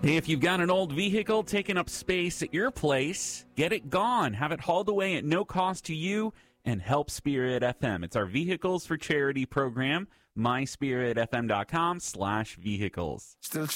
Hey, if you've got an old vehicle taking up space at your place, get it gone. Have it hauled away at no cost to you and help Spirit FM. It's our Vehicles for Charity program, myspiritfm.com/vehicles. Still